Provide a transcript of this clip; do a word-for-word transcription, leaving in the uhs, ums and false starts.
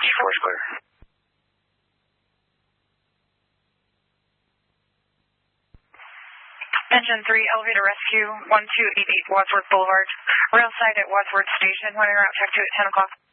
four is clear. Engine three, elevator rescue, one two eight eight Wadsworth Boulevard. Rail side at Wadsworth Station, running route check two at ten o'clock.